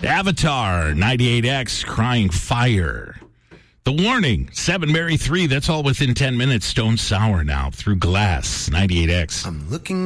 Avatar, 98X, Crying Fire. The Warning, 7 Mary 3. That's all within 10 minutes. Stone Sour now through Glass, 98X. I'm looking